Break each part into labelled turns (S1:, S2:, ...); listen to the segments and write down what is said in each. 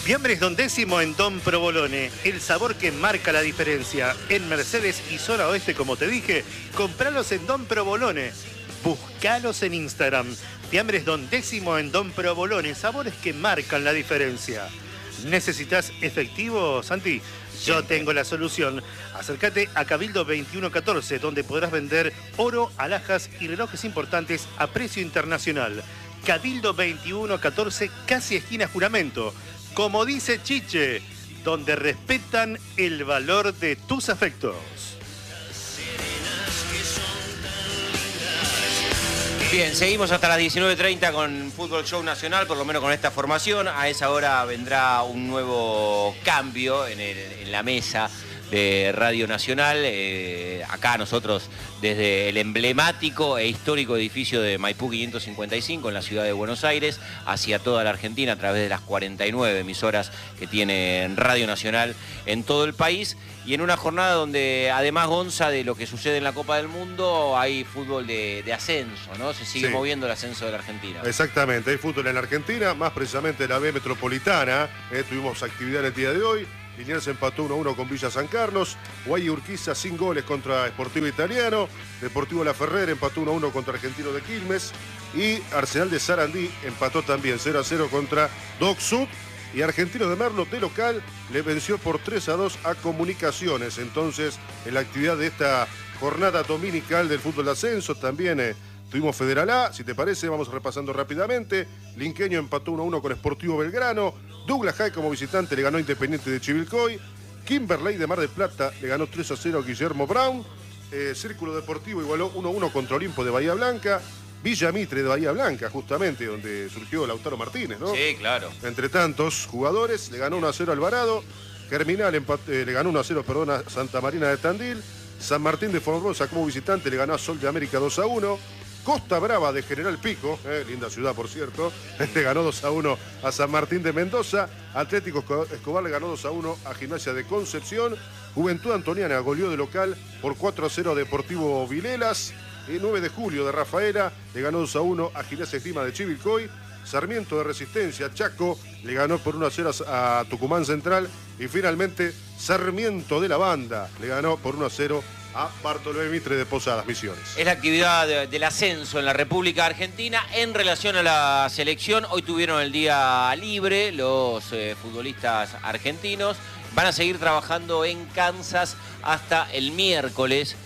S1: Fiambres Don Décimo en Don Provolone, el sabor que marca la diferencia. En Mercedes y zona oeste, como te dije, compralos en Don Provolone. Buscalos en Instagram. Fiambres Don Décimo en Don Provolone, sabores que marcan la diferencia. ¿Necesitas efectivo, Santi? Yo tengo la solución. Acércate a Cabildo 2114, donde podrás vender oro, alhajas y relojes importantes a precio internacional. Cabildo 2114, casi esquina Juramento. Como dice Chiche, donde respetan el valor de tus afectos.
S2: Bien, seguimos hasta las 19:30 con Fútbol Show Nacional, por lo menos con esta formación. A esa hora vendrá un nuevo cambio en la mesa de Radio Nacional. Acá nosotros desde el emblemático e histórico edificio de Maipú 555 en la ciudad de Buenos Aires hacia toda la Argentina a través de las 49 emisoras que tiene Radio Nacional en todo el país. Y en una jornada donde, además, Gonza, de lo que sucede en la Copa del Mundo, hay fútbol de ascenso, ¿no? Se sigue moviendo el ascenso de la Argentina.
S3: Exactamente, hay fútbol en la Argentina, más precisamente la B Metropolitana. Tuvimos actividad el día de hoy. Liniers empató 1-1 con Villa San Carlos. Guay Urquiza sin goles contra Sportivo Italiano. Deportivo La Ferrer empató 1-1 contra Argentino de Quilmes. Y Arsenal de Sarandí empató también 0-0 contra Dock Sud. Y Argentino de Merlo, de local, le venció por 3-2 a Comunicaciones. Entonces, en la actividad de esta jornada dominical del fútbol de ascenso, también tuvimos Federal A. Si te parece, vamos repasando rápidamente. Linqueño empató 1-1 con Sportivo Belgrano. Douglas High como visitante le ganó Independiente de Chivilcoy. Kimberley de Mar del Plata le ganó 3-0 a Guillermo Brown. Círculo Deportivo igualó 1-1 contra Olimpo de Bahía Blanca. Villa Mitre de Bahía Blanca, justamente, donde surgió Lautaro Martínez, ¿no?
S2: Sí, claro.
S3: Entre tantos jugadores, le ganó 1-0 Alvarado. Germinal le ganó 1-0, a Santa Marina de Tandil. San Martín de Formosa como visitante le ganó a Sol de América 2-1. Costa Brava de General Pico, linda ciudad por cierto, le ganó 2-1 a San Martín de Mendoza. Atlético Escobar le ganó 2-1 a Gimnasia de Concepción. Juventud Antoniana goleó de local por 4-0 a Deportivo Vilelas. 9 de julio de Rafaela le ganó 2-1 a Gimnasia Esgrima de Chivilcoy. Sarmiento de Resistencia, Chaco, le ganó por 1-0 a Tucumán Central. Y finalmente Sarmiento de la Banda le ganó por 1-0 a Bartolomé Mitre de Posadas Misiones.
S2: Es la actividad del ascenso en la República Argentina. En relación a la selección, hoy tuvieron el día libre los futbolistas argentinos. Van a seguir trabajando en Kansas hasta el miércoles.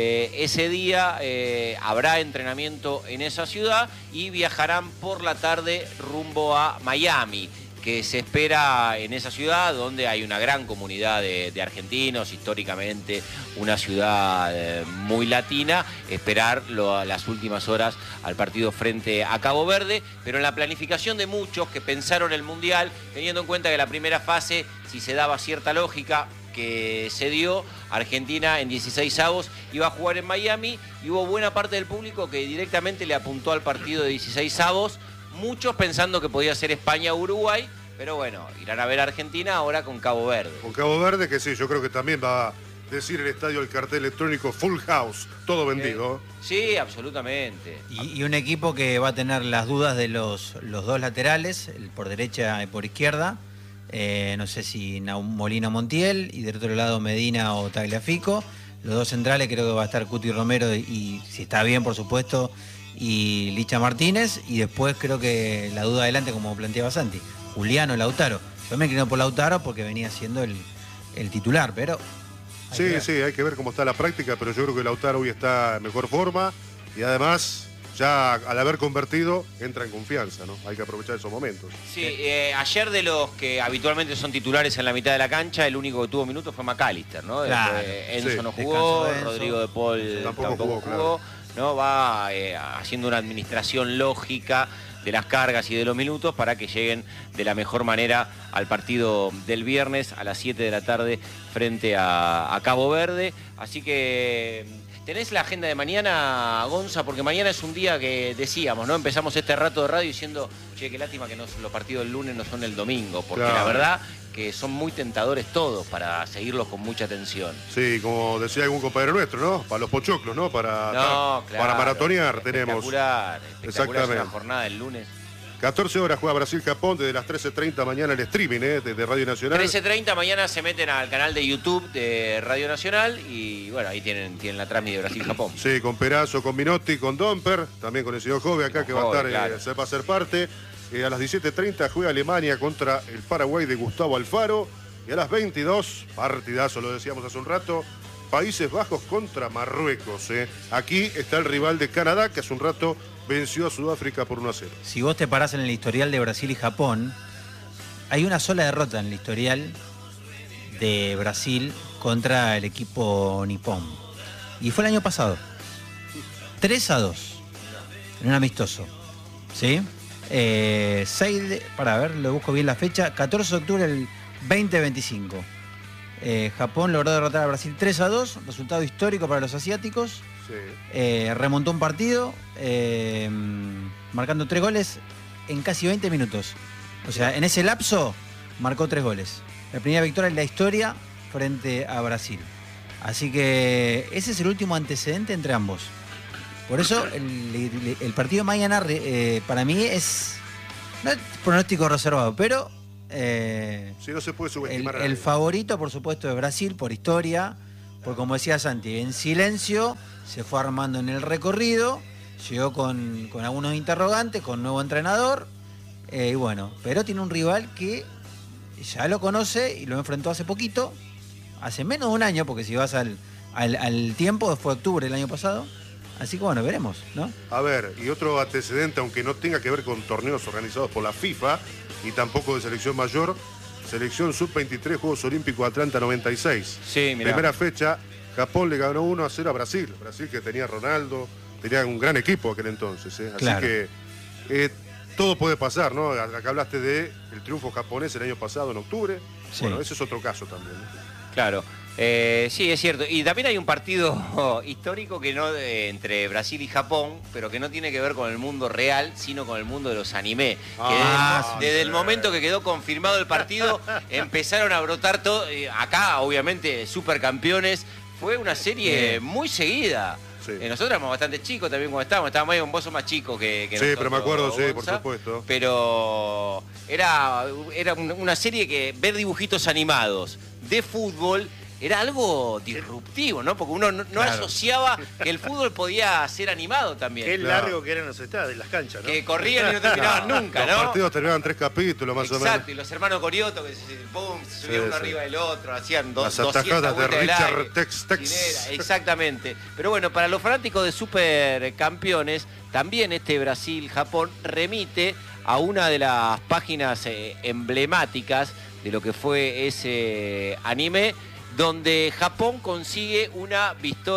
S2: Ese día habrá entrenamiento en esa ciudad y viajarán por la tarde rumbo a Miami, que se espera en esa ciudad donde hay una gran comunidad de argentinos, históricamente una ciudad muy latina, esperar las últimas horas al partido frente a Cabo Verde, pero en la planificación de muchos que pensaron el Mundial, teniendo en cuenta que la primera fase, si se daba cierta lógica, que se dio, Argentina en 16avos iba a jugar en Miami y hubo buena parte del público que directamente le apuntó al partido de 16avos, muchos pensando que podía ser España o Uruguay, pero bueno, irán a ver a Argentina ahora con Cabo Verde.
S3: Con Cabo Verde, que sí, yo creo que también va a decir el estadio el cartel electrónico Full House, todo vendido.
S2: Sí, absolutamente.
S4: Y un equipo que va a tener las dudas de los dos laterales, el por derecha y por izquierda. No sé si Molina Montiel y del otro lado Medina o Tagliafico. Los dos centrales creo que va a estar Cuti Romero y si está bien, por supuesto, y Licha Martínez. Y después creo que la duda adelante, como planteaba Santi, Juliano Lautaro. Yo me inclino por Lautaro porque venía siendo el titular, pero...
S3: Sí, hay que ver cómo está la práctica, pero yo creo que Lautaro hoy está en mejor forma y además... ya al haber convertido, entra en confianza, ¿no? Hay que aprovechar esos momentos.
S2: Sí, ayer de los que habitualmente son titulares en la mitad de la cancha, el único que tuvo minutos fue McAllister, ¿no?
S4: Claro.
S2: Enzo no jugó,
S4: Enzo.
S2: Rodrigo de Paul tampoco jugó.
S3: Claro.
S2: ¿No? Va haciendo una administración lógica de las cargas y de los minutos para que lleguen de la mejor manera al partido del viernes a las 7 de la tarde frente a Cabo Verde. Así que... ¿tenés la agenda de mañana, Gonza? Porque mañana es un día que decíamos, ¿no? Empezamos este rato de radio diciendo, che, qué lástima que los partidos del lunes no son el domingo, porque
S3: claro,
S2: la verdad que son muy tentadores todos para seguirlos con mucha atención.
S3: Sí, como decía algún compañero nuestro, ¿no? Para los pochoclos, ¿no? Para maratonear tenemos.
S2: Espectacular
S3: Exactamente.
S2: es una jornada del lunes.
S3: 14 horas juega Brasil-Japón, desde las 13:30 mañana el streaming, desde Radio Nacional.
S2: 13:30 mañana se meten al canal de YouTube de Radio Nacional y bueno, ahí tienen la transmisión de Brasil-Japón.
S3: Sí, con Perazo, con Minotti, con Domper, también con el señor Jove acá que va a estar,
S2: claro.
S3: se va a ser parte. A las 17:30 juega Alemania contra el Paraguay de Gustavo Alfaro. Y a las 22, partidazo, lo decíamos hace un rato, Países Bajos contra Marruecos. Aquí está el rival de Canadá, que hace un rato venció a Sudáfrica por 1-0.
S4: Si vos te parás en el historial de Brasil y Japón, hay una sola derrota en el historial de Brasil contra el equipo nipón. Y fue el año pasado. 3-2. En un amistoso. ¿Sí? Para ver, lo busco bien la fecha. 14 de octubre del 2025. Japón logró derrotar a Brasil 3-2. Resultado histórico para los asiáticos.
S3: Sí.
S4: Remontó un partido marcando 3 goles en casi 20 minutos. O sea, en ese lapso marcó 3 goles. La primera victoria en la historia frente a Brasil. Así que ese es el último antecedente entre ambos. Por eso el partido de mañana para mí es no es pronóstico reservado, pero
S3: Sí, no se puede subestimar a
S4: el
S3: nadie.
S4: favorito, por supuesto, es Brasil por historia, porque como decía Santi, en silencio se fue armando en el recorrido, llegó con algunos interrogantes, con nuevo entrenador, y bueno, pero tiene un rival que ya lo conoce y lo enfrentó hace poquito, hace menos de un año, porque si vas al tiempo, fue octubre del año pasado. Así que bueno, veremos, ¿no?
S3: A ver, y otro antecedente, aunque no tenga que ver con torneos organizados por la FIFA y tampoco de selección mayor, selección sub-23, Juegos Olímpicos Atlanta 96.
S2: Sí, mirá.
S3: Primera fecha, Japón le ganó 1-0 a Brasil. Brasil que tenía Ronaldo, tenía un gran equipo aquel entonces. Así
S4: Claro.
S3: que todo puede pasar, ¿no? Acá hablaste del triunfo japonés el año pasado en octubre.
S4: Sí.
S3: Bueno, ese es otro caso también, ¿no?
S2: Claro. Sí, es cierto. Y también hay un partido histórico que no entre Brasil y Japón, pero que no tiene que ver con el mundo real, sino con el mundo de los anime. Desde el momento que quedó confirmado el partido, empezaron a brotar todo. Acá, obviamente, supercampeones. Fue una serie muy seguida.
S3: Sí.
S2: Nosotros éramos bastante chicos también cuando estábamos ahí, vos sos más chico que
S3: Sí,
S2: nosotros,
S3: pero me acuerdo, sí, por
S2: Gonza.
S3: supuesto.
S2: Pero era una serie que ver dibujitos animados de fútbol era algo disruptivo, ¿no? Porque uno no
S4: Claro.
S2: asociaba que el fútbol podía ser animado también.
S1: Qué
S3: Claro.
S1: largo que eran los estadios, las canchas, ¿no?
S2: Que corrían y no terminaban nunca,
S3: Los
S2: ¿no?
S3: partidos terminaban 3 capítulos más o menos.
S2: Exacto, y los hermanos Corioto que se subían uno
S3: sí.
S2: arriba del otro, hacían
S3: Las
S2: 200
S3: atajadas de
S2: vueltas del
S3: Richard
S2: aire.
S3: Tex-Tex.
S2: Quinera, exactamente. Pero bueno, para los fanáticos de supercampeones, también este Brasil-Japón remite a una de las páginas emblemáticas de lo que fue ese anime, donde Japón consigue una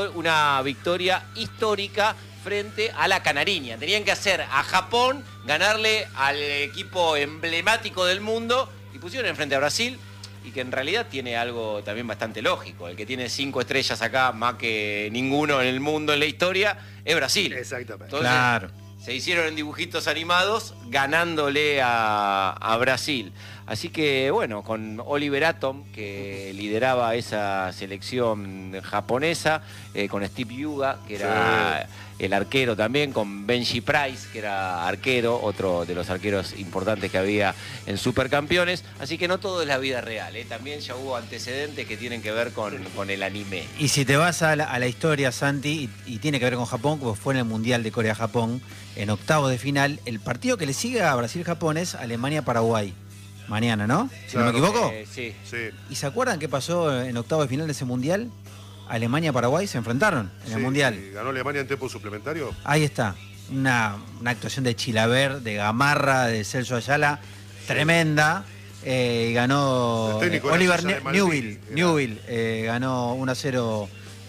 S2: victoria histórica frente a la Canariña. Tenían que hacer a Japón ganarle al equipo emblemático del mundo y pusieron enfrente a Brasil, y que en realidad tiene algo también bastante lógico. El que tiene 5 estrellas acá, más que ninguno en el mundo, en la historia, es Brasil.
S1: Exactamente.
S2: Entonces,
S4: Claro.
S2: se hicieron en dibujitos animados ganándole a Brasil. Así que bueno, con Oliver Atom, que lideraba esa selección japonesa, con Steve Yuga, que era el arquero también, con Benji Price, que era arquero, otro de los arqueros importantes que había en Supercampeones. Así que no todo es la vida real, también ya hubo antecedentes que tienen que ver con el anime.
S4: Y si te vas a la historia, Santi, y tiene que ver con Japón, como fue en el Mundial de Corea-Japón, en octavos de final, el partido que le sigue a Brasil-Japón es Alemania-Paraguay. Mañana, ¿no? Si no me
S3: Claro.
S4: equivoco.
S2: Sí.
S3: Sí.
S4: ¿Y se acuerdan qué pasó en octavos de final de ese Mundial? Alemania-Paraguay se enfrentaron en el
S3: Sí,
S4: Mundial.
S3: sí. ¿Ganó Alemania en tiempo suplementario?
S4: Ahí está. Una actuación de Chilaver, de Gamarra, de Celso Ayala, tremenda. Y ganó
S3: El técnico era
S4: Oliver
S3: César de Maldini,
S4: Newell. Ganó 1-0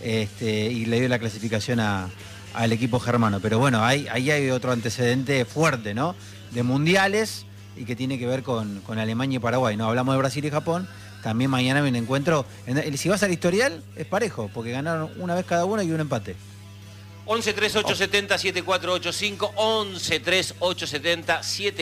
S4: y le dio la clasificación al equipo germano. Pero bueno, ahí hay otro antecedente fuerte, ¿no? De mundiales y que tiene que ver con Alemania y Paraguay. No hablamos de Brasil y Japón. También mañana hay un encuentro. Si vas al historial, es parejo, porque ganaron una vez cada uno y un empate.
S2: 11 3870 7485, 11 3870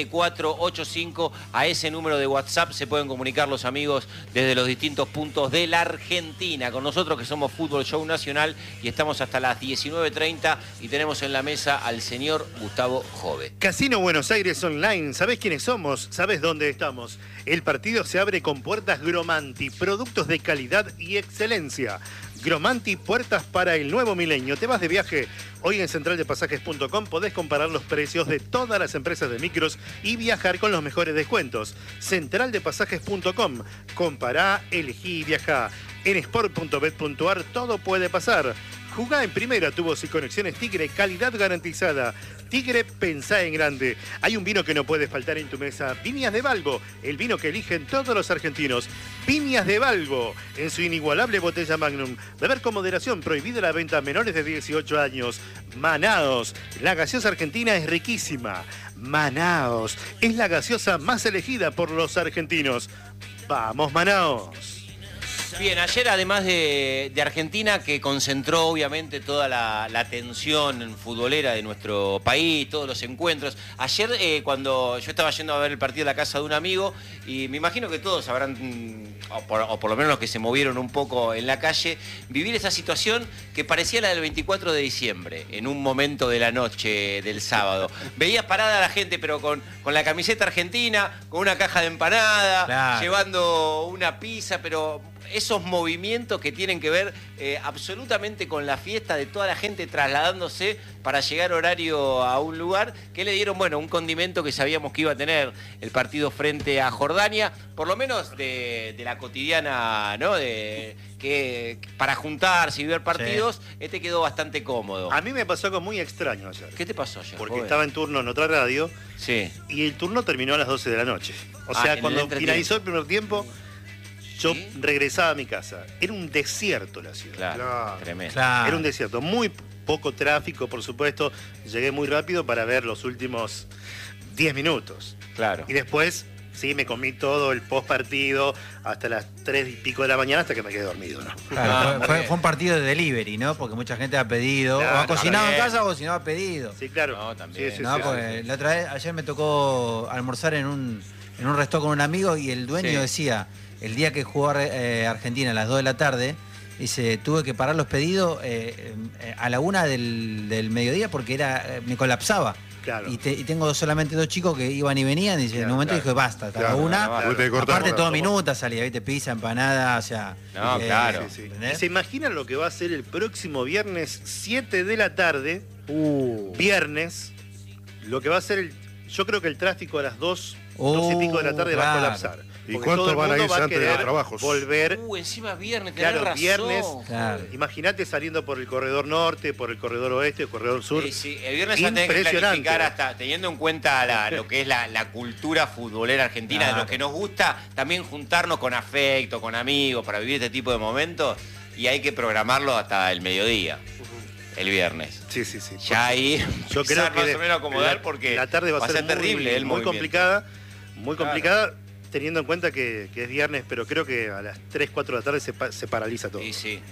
S2: 7485. A ese número de WhatsApp se pueden comunicar los amigos desde los distintos puntos de la Argentina. Con nosotros que somos Fútbol Show Nacional y estamos hasta las 19:30 y tenemos en la mesa al señor Gustavo Jove.
S1: Casino Buenos Aires Online, ¿sabés quiénes somos? ¿Sabés dónde estamos? El partido se abre con puertas Gromanti, productos de calidad y excelencia. Gromanti, puertas para el nuevo milenio. ¿Te vas de viaje? Hoy en centraldepasajes.com podés comparar los precios de todas las empresas de micros y viajar con los mejores descuentos. Centraldepasajes.com. Compará, elegí y viajá. En sport.bet.ar todo puede pasar. Jugá en primera, tubos y conexiones Tigre, calidad garantizada. Tigre, pensá en grande. Hay un vino que no puede faltar en tu mesa. Viñas de Balbo, el vino que eligen todos los argentinos. Viñas de Balbo, en su inigualable botella Magnum. Beber con moderación, prohibida la venta a menores de 18 años. Manaos, la gaseosa argentina es riquísima. Manaos, es la gaseosa más elegida por los argentinos. ¡Vamos, Manaos!
S2: Bien, ayer además de Argentina, que concentró obviamente toda la atención futbolera de nuestro país, todos los encuentros. Ayer cuando yo estaba yendo a ver el partido a la casa de un amigo, y me imagino que todos habrán, o por lo menos los que se movieron un poco en la calle, vivir esa situación que parecía la del 24 de diciembre, en un momento de la noche del sábado. Veías parada a la gente, pero con la camiseta argentina, con una caja de empanada, claro, llevando una pizza, pero esos movimientos que tienen que ver absolutamente con la fiesta de toda la gente trasladándose para llegar horario a un lugar, que le dieron, bueno, un condimento que sabíamos que iba a tener el partido frente a Jordania, por lo menos de la cotidiana, ¿no? Que para juntarse y ver partidos, sí, este quedó bastante cómodo.
S1: A mí me pasó algo muy extraño ayer.
S2: ¿Qué te pasó ayer?
S1: Porque estaba en turno en otra radio,
S2: sí,
S1: y el turno terminó a las 12 de la noche. O sea, cuando finalizó el primer tiempo, yo regresaba a mi casa. Era un desierto la ciudad.
S2: Claro, tremendo.
S1: Claro. Era un desierto. Muy poco tráfico, por supuesto. Llegué muy rápido para ver los últimos 10 minutos.
S2: Claro.
S1: Y después, sí, me comí todo el post partido hasta las 3 y pico de la mañana hasta que me quedé dormido, ¿no?
S4: Claro, fue un partido de delivery, ¿no? Porque mucha gente ha pedido, claro, o ha cocinado en casa o si no ha pedido.
S1: Sí, claro.
S2: No, también.
S1: Sí,
S4: no, porque la otra vez, ayer me tocó almorzar en un restaurante con un amigo y el dueño decía, el día que jugó Argentina a las 2 de la tarde, dice, tuve que parar los pedidos a la 1 del mediodía porque me colapsaba.
S1: Claro.
S4: Y tengo solamente 2 chicos que iban y venían, y en un momento dije, basta, hasta la 1. Aparte todo minuta salía, ¿viste? Pizza, empanada, o sea...
S2: No, claro.
S1: Sí. ¿Y se imaginan lo que va a ser el próximo viernes 7 de la tarde? Viernes, lo que va a ser yo creo que el tráfico a las 2 y pico de la tarde va a colapsar.
S3: ¿Y cuántos van a irse antes de los trabajos?
S1: Volver.
S2: Encima viernes,
S1: claro,
S2: razón.
S1: Viernes.
S4: Claro.
S1: Imagínate saliendo por el corredor norte, por el corredor oeste, el corredor sur.
S2: Sí, el viernes va a tener que planificar hasta, teniendo en cuenta lo que es la cultura futbolera argentina, claro, de lo que nos gusta, también juntarnos con afecto, con amigos, para vivir este tipo de momentos, y hay que programarlo hasta el mediodía. El viernes.
S1: Sí.
S2: Ya ahí
S1: yo creo que
S2: más o menos acomodar porque
S1: la tarde va a ser
S2: terrible el
S1: muy
S2: movimiento.
S1: Muy complicada, teniendo en cuenta que es viernes, pero creo que a las 3, 4 de la tarde se paraliza todo.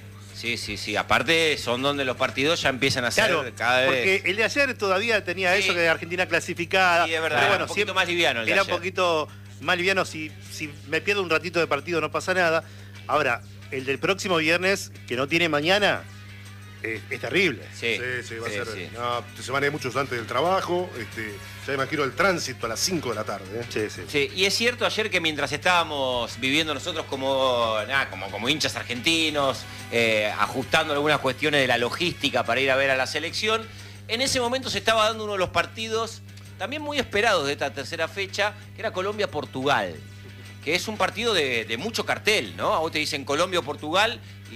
S2: Sí. Aparte son donde los partidos ya empiezan a ser cada vez...
S1: Porque el de ayer todavía tenía eso de Argentina clasificada.
S2: Sí, es verdad,
S1: pero bueno,
S2: un poquito más liviano el de
S1: era
S2: ayer.
S1: Un poquito más liviano, si me pierdo un ratito de partido no pasa nada. Ahora, el del próximo viernes, que no tiene mañana... Es terrible.
S3: Sí, va a ser. Sí. No, se van a ir muchos antes del trabajo. Ya imagino el tránsito a las 5 de la tarde.
S2: Sí, y es cierto ayer que mientras estábamos viviendo nosotros como hinchas argentinos, ajustando algunas cuestiones de la logística para ir a ver a la selección, en ese momento se estaba dando uno de los partidos también muy esperados de esta tercera fecha, que era Colombia-Portugal, que es un partido de mucho cartel, ¿no? A vos te dicen Colombia o Portugal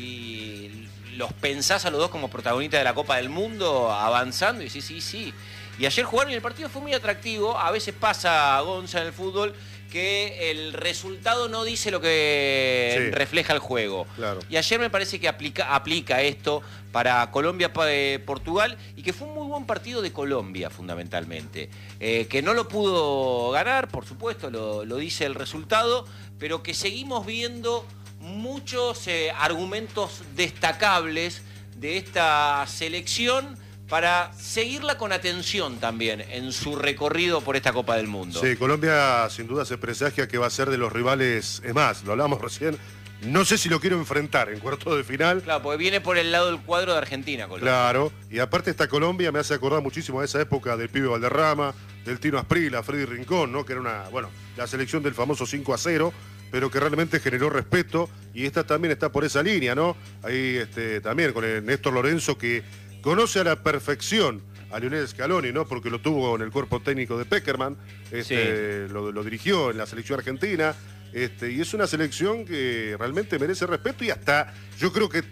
S2: y los pensás a los dos como protagonistas de la Copa del Mundo avanzando y sí. Y ayer jugaron y el partido fue muy atractivo. A veces pasa, Gonza, en el fútbol, que el resultado no dice lo que refleja el juego.
S3: Claro.
S2: Y ayer me parece que aplica esto para Colombia-Portugal y que fue un muy buen partido de Colombia, fundamentalmente. Que no lo pudo ganar, por supuesto, lo dice el resultado, pero que seguimos viendo muchos argumentos destacables de esta selección para seguirla con atención también en su recorrido por esta Copa del Mundo.
S3: Sí, Colombia sin duda se presagia que va a ser de los rivales, es más, lo hablamos recién, no sé si lo quiero enfrentar en cuartos de final.
S2: Claro, porque viene por el lado del cuadro de Argentina, Colombia.
S3: Claro, y aparte esta Colombia me hace acordar muchísimo a esa época del pibe Valderrama, del Tino Asprilla, Freddy Rincón, ¿no? Que era la selección del famoso 5-0, pero que realmente generó respeto, y esta también está por esa línea, ¿no? Ahí también con el Néstor Lorenzo, que conoce a la perfección a Lionel Scaloni, ¿no? Porque lo tuvo en el cuerpo técnico de Peckerman,
S2: Sí.
S3: lo dirigió en la selección argentina, y es una selección que realmente merece respeto, y hasta yo creo que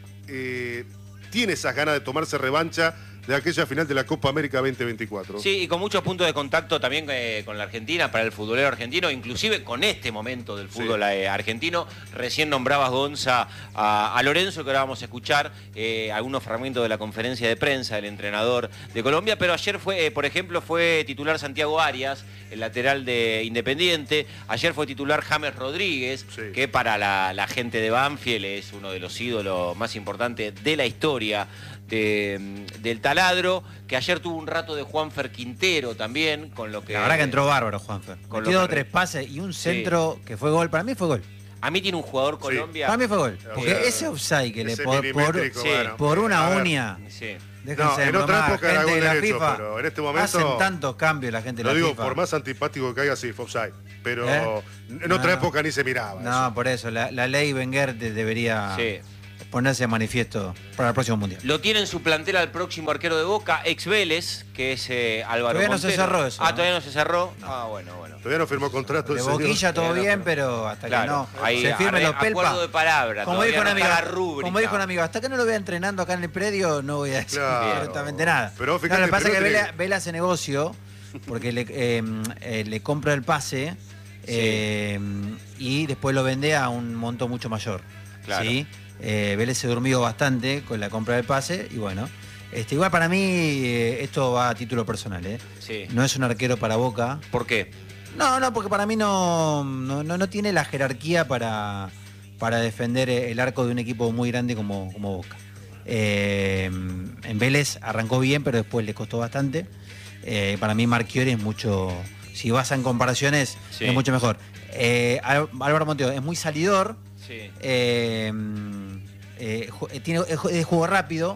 S3: tiene esas ganas de tomarse revancha de aquella final de la Copa América 2024.
S2: Sí, y con muchos puntos de contacto también con la Argentina, para el futbolero argentino, inclusive con este momento del fútbol argentino. Recién nombrabas, Gonza, a Lorenzo, que ahora vamos a escuchar algunos fragmentos de la conferencia de prensa del entrenador de Colombia, pero ayer por ejemplo, fue titular Santiago Arias, el lateral de Independiente. Ayer fue titular James Rodríguez, que para la gente de Banfield es uno de los ídolos más importantes de la historia del taladro, que ayer tuvo un rato de Juanfer Quintero también, con lo que...
S4: La verdad que entró bárbaro, Juanfer. Metió 3 pases y un centro que fue gol. Para mí fue gol.
S2: A mí tiene un jugador Colombia...
S4: Para mí fue gol. Porque ese offside que le por una uña...
S2: Sí.
S4: Déjense
S3: en otra época era gol
S4: de la
S3: derecho,
S4: FIFA,
S3: pero en este momento...
S4: hacen tantos cambios la gente de la
S3: Lo digo,
S4: FIFA.
S3: por más antipático que haya, sí, fue offside. Pero en otra época ni se miraba.
S4: No,
S3: eso.
S4: por eso. La ley Wenger debería ponerse de manifiesto para el próximo Mundial.
S2: Lo tiene en su plantel al próximo arquero de Boca, ex Vélez, que es Álvaro
S4: Todavía
S2: Montero.
S4: no se cerró eso.
S2: Todavía no se cerró.
S4: No.
S2: Bueno.
S3: Todavía no firmó contrato.
S4: De
S3: el señor.
S4: Boquilla todo bien,
S2: no,
S4: pero hasta
S2: claro,
S4: que no
S2: ahí,
S4: se firme los pelpa.
S2: acuerdo de palabra,
S4: Como dijo,
S2: como
S4: un amigo, hasta que no lo vea entrenando acá en el predio, no voy a decir absolutamente nada.
S3: Pero fíjate,
S4: lo que pasa es que
S3: tiene...
S4: Vela hace negocio, porque le compra el pase y después lo vende a un monto mucho mayor.
S2: Claro.
S4: ¿Sí? Vélez se durmió bastante con la compra del pase y bueno. Igual para mí esto va a título personal.
S2: Sí.
S4: No es un arquero para Boca.
S2: ¿Por qué?
S4: No, porque para mí no tiene la jerarquía para defender el arco de un equipo muy grande como Boca. En Vélez arrancó bien, pero después le costó bastante. Para mí Marchiori es mucho... Si vas en comparaciones, es mucho mejor. Álvaro Montero es muy salidor.
S2: Sí.
S4: Es juego rápido.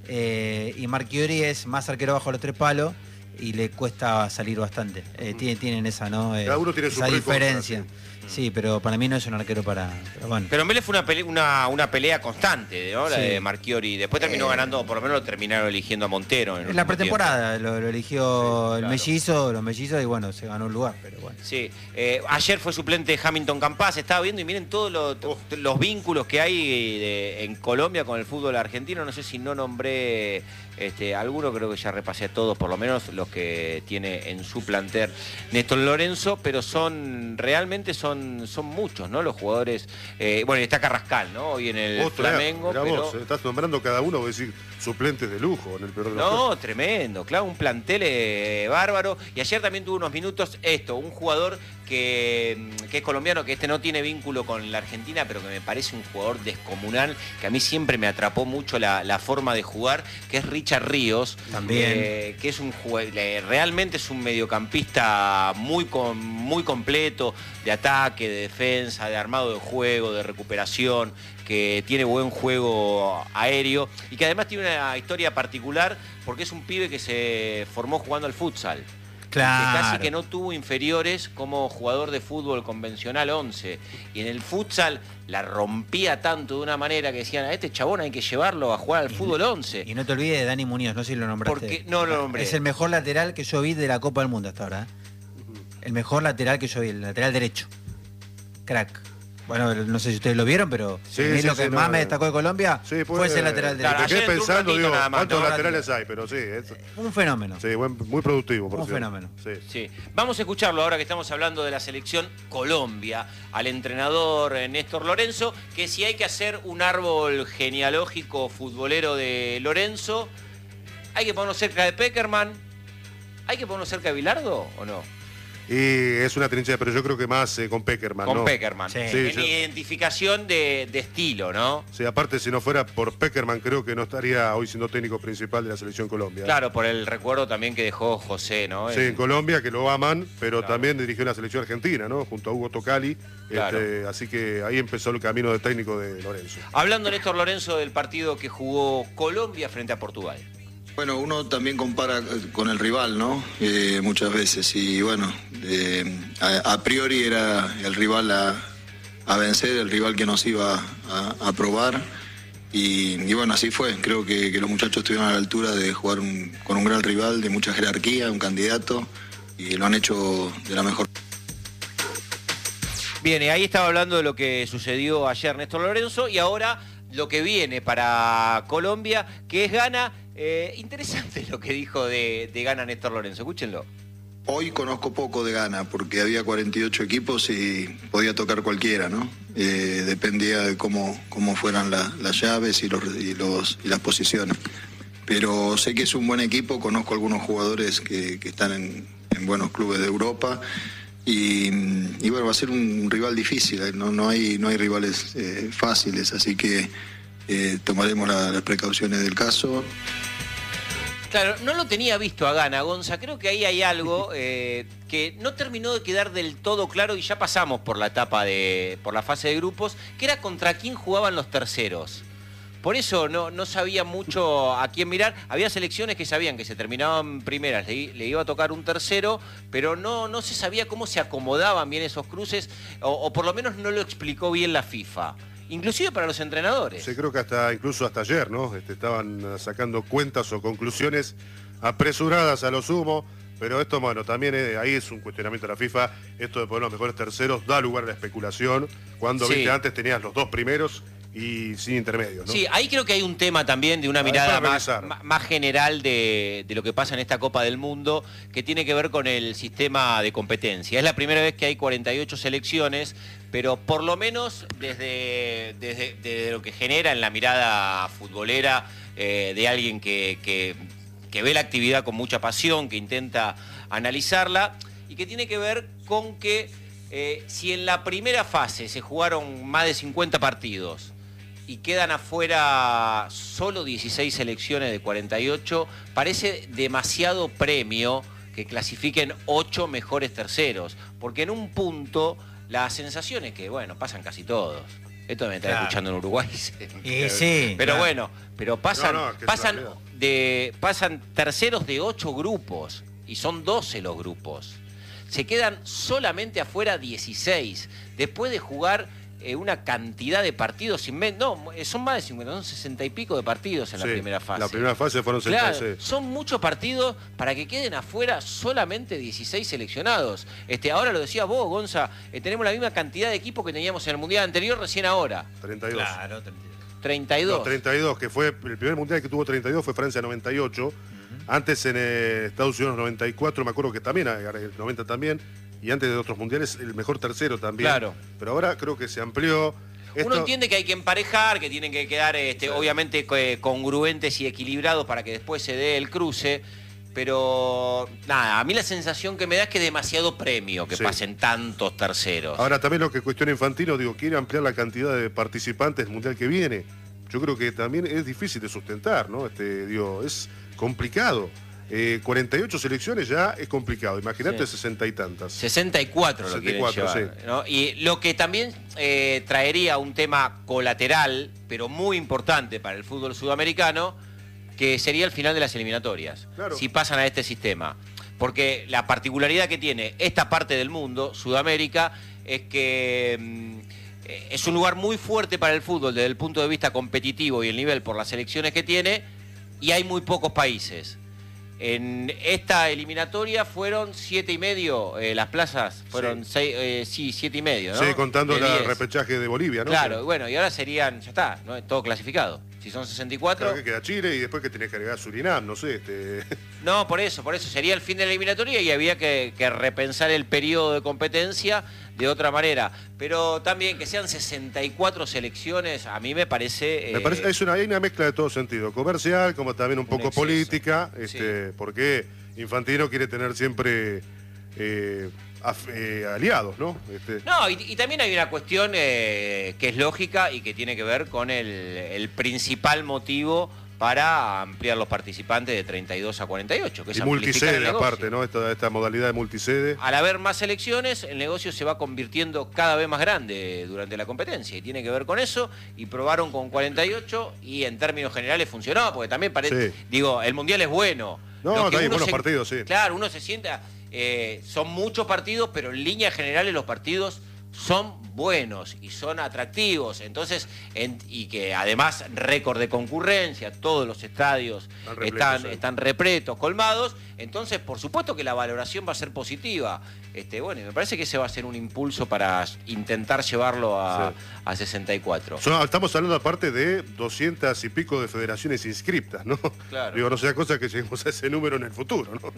S4: Y Marchiori es más arquero bajo los 3 palos y le cuesta salir bastante. Tienen esa, ¿no?
S3: Cada uno tiene su
S4: esa
S3: pro y contra,
S4: diferencia. Sí, pero para mí no es un arquero para... Pero bueno.
S2: Pero en Vélez fue una pelea constante, ¿no? La de Marchiori. Después terminó ganando, por lo menos lo terminaron eligiendo a Montero.
S4: En la pretemporada lo eligió
S2: Sí,
S4: los mellizos y bueno, se ganó un lugar, pero bueno.
S2: Sí, ayer fue suplente Hamilton Campas, estaba viendo y miren todos los vínculos que hay en Colombia con el fútbol argentino. No sé si no nombré alguno, creo que ya repasé a todos, por lo menos los que tiene en su plantel Néstor Lorenzo, pero realmente son muchos, ¿no? Los jugadores, bueno, y está Carrascal, ¿no? Hoy en el Flamengo.
S3: Mirá
S2: pero...
S3: vos, estás nombrando cada uno, voy a decir, suplentes de lujo en el peor de los
S2: No, tremendo, claro, un plantel bárbaro. Y ayer también tuvo unos minutos un jugador que es colombiano, que no tiene vínculo con la Argentina, pero que me parece un jugador descomunal, que a mí siempre me atrapó mucho la forma de jugar, que es Richard Ríos.
S4: También.
S2: Que es realmente es un mediocampista muy completo, de ataque, de defensa, de armado de juego, de recuperación, que tiene buen juego aéreo y que además tiene una historia particular porque es un pibe que se formó jugando al futsal.
S4: Claro.
S2: Que casi que no tuvo inferiores como jugador de fútbol convencional 11. Y en el futsal la rompía tanto de una manera que decían, a este chabón hay que llevarlo a jugar al fútbol 11.
S4: Y no te olvides de Dani Muñoz, no sé si lo nombraste.
S2: Porque no lo nombré.
S4: Es el mejor lateral que yo vi de la Copa del Mundo hasta ahora. El mejor lateral que yo vi, el lateral derecho. Crack. Bueno, no sé si ustedes lo vieron, pero
S3: Sí,
S4: a mí
S3: sí,
S4: lo que
S3: sí,
S4: más
S3: no,
S4: me destacó de Colombia fue ese lateral derecho.
S2: Claro,
S3: Me quedé
S2: ayer entró un
S3: pensando,
S2: ratito
S3: digo,
S2: nada más,
S3: ¿cuántos
S2: ¿no?
S3: laterales hay? Pero sí,
S4: Un fenómeno.
S3: sí, muy productivo. Por
S4: Un
S3: cierto.
S4: fenómeno.
S3: Sí.
S2: Sí. Vamos a escucharlo ahora que estamos hablando de la selección Colombia, al entrenador Néstor Lorenzo, que si hay que hacer un árbol genealógico futbolero de Lorenzo, hay que ponerlo cerca de Peckerman, hay que ponerlo cerca de Bilardo o no.
S3: Y es una trinchera, pero yo creo que más con Pekerman,
S2: Con
S3: ¿no?
S2: Pekerman.
S4: Sí.
S2: En
S3: yo-
S2: identificación de estilo, ¿no?
S3: Sí, aparte, si no fuera por Pekerman, creo que no estaría hoy siendo técnico principal de la Selección Colombia.
S2: Claro, por el recuerdo también que dejó José, ¿no?
S3: Sí, en Colombia, que lo aman, pero
S2: Claro.
S3: también dirigió la Selección Argentina, ¿no? Junto a Hugo Tocali.
S2: Claro.
S3: Así que ahí empezó el camino de técnico de Lorenzo.
S2: Hablando, Néstor Lorenzo, del partido que jugó Colombia frente a Portugal.
S5: Bueno, uno también compara con el rival, ¿no? Muchas veces. Y bueno, a priori era el rival a vencer, el rival que nos iba a probar. Y bueno, así fue. Creo que los muchachos estuvieron a la altura de jugar con un gran rival, de mucha jerarquía, un candidato. Y lo han hecho de la mejor.
S2: Bien, ahí estaba hablando de lo que sucedió ayer Néstor Lorenzo y ahora lo que viene para Colombia, que es Ghana. Interesante lo que dijo de Ghana Néstor Lorenzo, escúchenlo.
S5: Hoy conozco poco de Ghana porque había 48 equipos y podía tocar cualquiera, ¿no? Dependía de cómo fueran las llaves y las posiciones. Pero sé que es un buen equipo, conozco algunos jugadores que están en buenos clubes de Europa y bueno, va a ser un rival difícil, no hay rivales fáciles, así que tomaremos las precauciones del caso.
S2: Claro, no lo tenía visto a Ghana, Gonza. Creo que ahí hay algo que no terminó de quedar del todo claro y ya pasamos por la etapa por la fase de grupos, que era contra quién jugaban los terceros. Por eso no sabía mucho a quién mirar. Había selecciones que sabían que se terminaban primeras, le iba a tocar un tercero, pero no se sabía cómo se acomodaban bien esos cruces, o por lo menos no lo explicó bien la FIFA. Inclusive para los entrenadores.
S3: Sí, creo que incluso hasta ayer, ¿no? Estaban sacando cuentas o conclusiones apresuradas a lo sumo, pero esto, bueno, también ahí es un cuestionamiento de la FIFA. Esto de poner los mejores terceros da lugar a la especulación, cuando
S2: Sí.
S3: viste antes tenías los dos primeros y sin intermedios, ¿no?
S2: Sí, ahí creo que hay un tema también de una mirada
S3: para
S2: más,
S3: revisar.
S2: más general de lo que pasa en esta Copa del Mundo, que tiene que ver con el sistema de competencia. Es la primera vez que hay 48 selecciones, pero por lo menos desde lo que genera en la mirada futbolera de alguien que ve la actividad con mucha pasión, que intenta analizarla, y que tiene que ver con que si en la primera fase se jugaron más de 50 partidos, y quedan afuera solo 16 selecciones de 48, parece demasiado premio que clasifiquen 8 mejores terceros, porque en un punto la sensación es que, bueno, pasan casi todos. Esto me está
S4: Claro.
S2: escuchando en Uruguay.
S4: Y sí,
S2: Pero
S4: claro.
S2: bueno, pero pasan,
S3: No, que es
S2: pasan,
S3: una realidad.
S2: pasan terceros de 8 grupos, y son 12 los grupos. Se quedan solamente afuera 16, después de jugar una cantidad de partidos son más de 50, son 60 y pico de partidos en la
S3: Sí,
S2: primera fase.
S3: La primera fase fueron
S2: Claro,
S3: 66.
S2: son muchos partidos para que queden afuera solamente 16 seleccionados. Ahora lo decía vos, Gonza, tenemos la misma cantidad de equipos que teníamos en el Mundial anterior, recién ahora.
S3: 32.
S4: Claro, 32.
S2: 32.
S3: No, 32, que fue el primer mundial que tuvo 32 fue Francia 98. Antes en Estados Unidos 94, me acuerdo que también, el 90 también. Y antes de otros mundiales, el mejor tercero también.
S2: Claro.
S3: Pero ahora creo que se amplió.
S2: Uno entiende que hay que emparejar, que tienen que quedar obviamente congruentes y equilibrados para que después se dé el cruce. Pero nada, a mí la sensación que me da es que es demasiado premio que
S3: Sí.
S2: pasen tantos terceros.
S3: Ahora también lo que cuestiona Infantino, quiere ampliar la cantidad de participantes del mundial que viene. Yo creo que también es difícil de sustentar, ¿no? Es complicado. 48 selecciones ya es complicado. Imagínate
S2: Sí.
S3: 60 y tantas.
S2: 64 lo quieren
S3: 64,
S2: llevar,
S3: sí.
S2: ¿no? Y lo que también traería un tema colateral, pero muy importante para el fútbol sudamericano, que sería el final de las eliminatorias,
S3: Claro.
S2: si pasan a este sistema. Porque la particularidad que tiene esta parte del mundo, Sudamérica, es que es un lugar muy fuerte para el fútbol desde el punto de vista competitivo y el nivel por las selecciones que tiene, y hay muy pocos países. En esta eliminatoria fueron 7,5, las plazas fueron 7,5, ¿no?
S3: Sí, contando
S2: De
S3: el
S2: 10.
S3: repechaje de Bolivia, ¿no?
S2: Claro, bueno, y ahora serían, ya está, ¿no? Todo clasificado. Si son 64...
S3: Claro que queda Chile y después que tenés que agregar Surinam, no sé.
S2: No, por eso sería el fin de la eliminatoria y había que repensar el periodo de competencia de otra manera. Pero también que sean 64 selecciones, a mí me parece...
S3: Me parece hay una mezcla de todo sentido, comercial, como también un poco
S2: exceso.
S3: política,
S2: Sí.
S3: porque Infantino quiere tener siempre aliados, ¿no?
S2: No, y también hay una cuestión que es lógica y que tiene que ver con el principal motivo para ampliar los participantes de 32 a 48, que es
S3: y multisede aparte, ¿no? Esta modalidad de multisede.
S2: Al haber más selecciones, el negocio se va convirtiendo cada vez más grande durante la competencia y tiene que ver con eso, y probaron con 48 y en términos generales funcionó, porque también parece, digo, el Mundial es bueno.
S3: No, hay buenos partidos, sí.
S2: Claro, uno se sienta, son muchos partidos, pero en líneas generales los partidos son buenos y son atractivos, entonces, y que además récord de concurrencia, todos los estadios están repletos, colmados, entonces por supuesto que la valoración va a ser positiva. Bueno, y me parece que ese va a ser un impulso para intentar llevarlo a 64.
S3: Estamos hablando aparte de 200 y pico de federaciones inscriptas, ¿no?
S2: Claro.
S3: Digo, no sea cosa que lleguemos a ese número en el futuro, ¿no?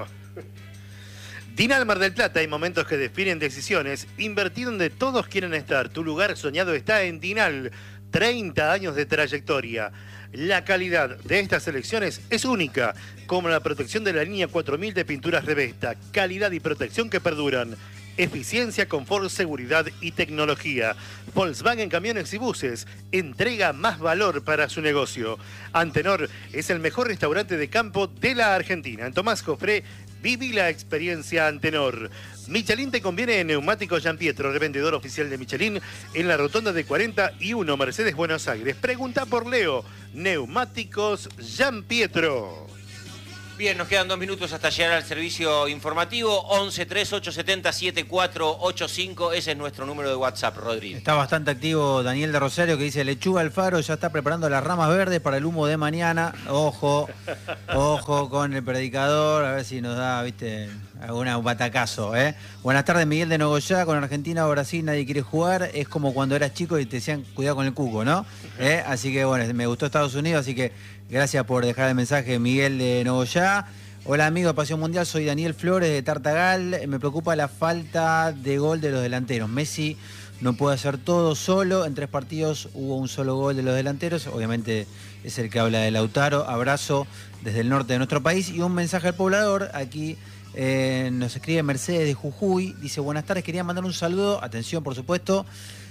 S1: Dinal Mar del Plata, hay momentos que definen decisiones. Invertí donde todos quieren estar. Tu lugar soñado está en Dinal. 30 años de trayectoria. La calidad de estas selecciones es única, como la protección de la línea 4000 de pinturas Revesta. Calidad y protección que perduran. Eficiencia, confort, seguridad y tecnología. Volkswagen Camiones y Buses entrega más valor para su negocio. Antenor es el mejor restaurante de campo de la Argentina. En Tomás Jofré, viví la experiencia Antenor. Michelin te conviene en Neumáticos Gianpietro, revendedor oficial de Michelin en la rotonda de 41 Mercedes, Buenos Aires. Pregunta por Leo. Neumáticos Gianpietro.
S2: Bien, nos quedan 2 minutos hasta llegar al servicio informativo. 11 3870 7485, ese es nuestro número de WhatsApp, Rodrigo.
S4: Está bastante activo Daniel de Rosario, que dice: Lechuga Alfaro ya está preparando las ramas verdes para el humo de mañana. Ojo con el predicador, a ver si nos da, viste, un batacazo, ¿eh? Buenas tardes, Miguel de Nogoyá. Con Argentina o Brasil nadie quiere jugar. Es como cuando eras chico y te decían cuidado con el cuco, ¿no? Así que bueno, me gustó Estados Unidos, así que gracias por dejar el mensaje, Miguel de Nogoyá. Hola amigos de Pasión Mundial, soy Daniel Flores de Tartagal. Me preocupa la falta de gol de los delanteros. Messi no puede hacer todo solo. En 3 partidos hubo un solo gol de los delanteros. Obviamente es el que habla de Lautaro. Abrazo desde el norte de nuestro país. Y un mensaje al poblador. Aquí nos escribe Mercedes de Jujuy. Dice: buenas tardes, quería mandar un saludo. Atención, por supuesto.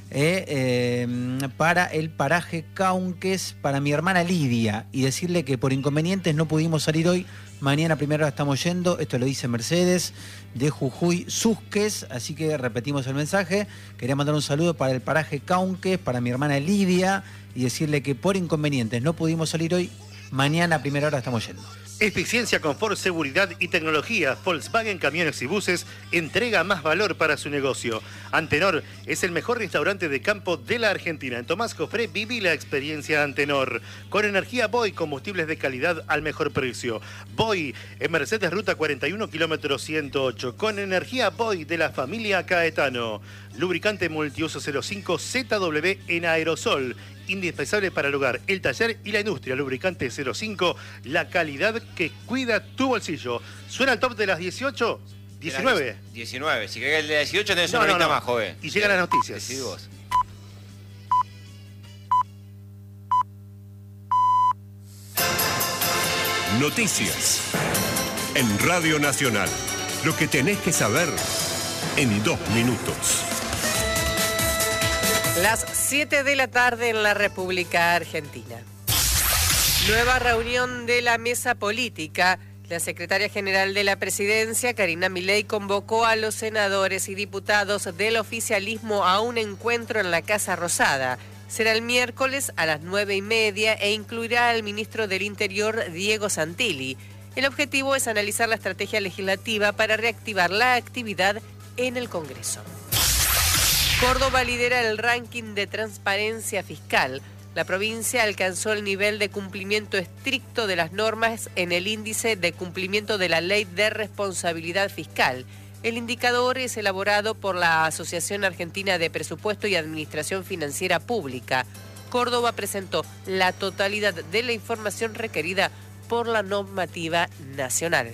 S4: Para el paraje Caunques, para mi hermana Lidia, y decirle que por inconvenientes no pudimos salir hoy. Mañana a primera hora estamos yendo. Esto lo dice Mercedes de Jujuy Susques, así que repetimos el mensaje. Quería mandar un saludo para el paraje Caunques, para mi hermana Lidia, y decirle que por inconvenientes no pudimos salir hoy. Mañana a primera hora estamos yendo.
S1: Eficiencia, confort, seguridad y tecnología. Volkswagen Camiones y Buses entrega más valor para su negocio. Antenor es el mejor restaurante de campo de la Argentina. En Tomás Jofré viví la experiencia Antenor. Con energía Boy, combustibles de calidad al mejor precio. Boy en Mercedes Ruta 41, kilómetro 108. Con energía Boy de la familia Caetano. Lubricante multiuso 05 ZW en aerosol. Indispensable para el hogar, el taller y la industria. Lubricante 05, la calidad que cuida tu bolsillo. ¿Suena el top de las 18? 19.
S2: 19. Si querés el de 18 tenés una horita más, joven.
S1: Y llegan las noticias.
S2: Decidí vos.
S6: Noticias. En Radio Nacional. Lo que tenés que saber en 2 minutos.
S7: Las 7 de la tarde en la República Argentina. Nueva reunión de la mesa política. La secretaria general de la Presidencia, Karina Milei, convocó a los senadores y diputados del oficialismo a un encuentro en la Casa Rosada. Será el miércoles a las 9:30 e incluirá al ministro del Interior, Diego Santilli. El objetivo es analizar la estrategia legislativa para reactivar la actividad en el Congreso. Córdoba lidera el ranking de transparencia fiscal. La provincia alcanzó el nivel de cumplimiento estricto de las normas en el índice de cumplimiento de la Ley de Responsabilidad Fiscal. El indicador es elaborado por la Asociación Argentina de Presupuesto y Administración Financiera Pública. Córdoba presentó la totalidad de la información requerida por la normativa nacional.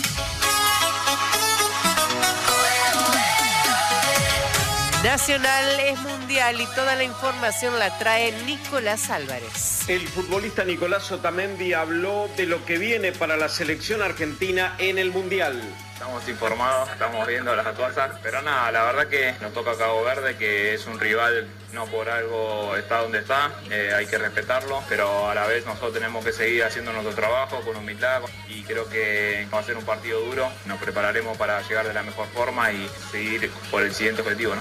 S7: Nacional es mundial y toda la información la trae Nicolás Álvarez.
S8: El futbolista Nicolás Otamendi habló de lo que viene para la selección argentina en el Mundial. Estamos informados, estamos viendo las cosas, pero nada, la verdad que nos toca Cabo Verde, que es un rival, no por algo está donde está, hay que respetarlo, pero a la vez nosotros tenemos que seguir haciendo nuestro trabajo con humildad y creo que va a ser un partido duro, nos prepararemos para llegar de la mejor forma y seguir por el siguiente objetivo, ¿no?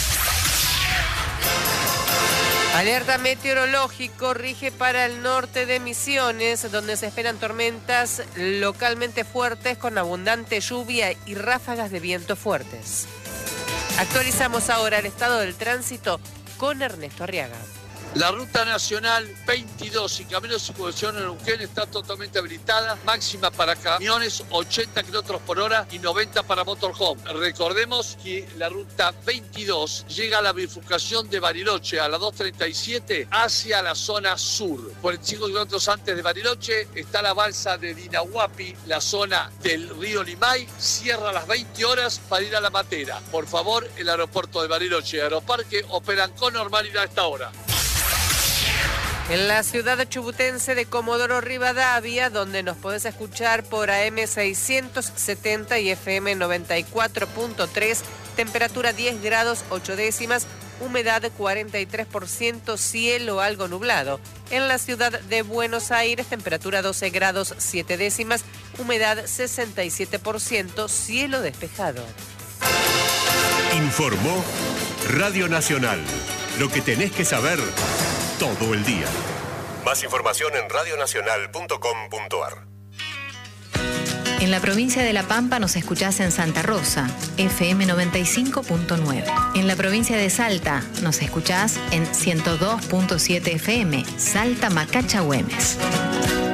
S7: Alerta meteorológico rige para el norte de Misiones, donde se esperan tormentas localmente fuertes con abundante lluvia y ráfagas de viento fuertes. Actualizamos ahora el estado del tránsito con Ernesto Arriaga.
S9: La ruta nacional 22 y Caminos y Circunvalación en Neuquén está totalmente habilitada, máxima para camiones 80 kilómetros por hora y 90 para motorhome. Recordemos que la ruta 22 llega a la bifurcación de Bariloche a las 2:37 hacia la zona sur. 45 kilómetros antes de Bariloche está la balsa de Dinahuapi, la zona del río Limay, cierra a las 20 horas para ir a La Matera. Por favor, el aeropuerto de Bariloche y Aeroparque operan con normalidad a esta hora.
S7: En la ciudad chubutense de Comodoro Rivadavia, donde nos podés escuchar por AM 670 y FM 94.3, temperatura 10 grados 8 décimas, humedad 43%, cielo algo nublado. En la ciudad de Buenos Aires, temperatura 12 grados 7 décimas, humedad 67%, cielo despejado.
S6: Informó Radio Nacional. Lo que tenés que saber todo el día. Más información en radionacional.com.ar.
S10: En la provincia de La Pampa nos escuchás en Santa Rosa, FM 95.9. En la provincia de Salta nos escuchás en 102.7 FM, Salta Macacha Güemes.